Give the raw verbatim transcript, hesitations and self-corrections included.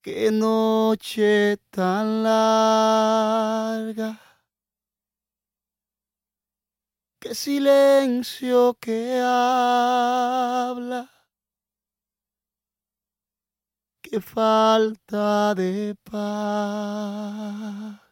Qué noche tan larga, qué silencio que habla, qué falta de paz.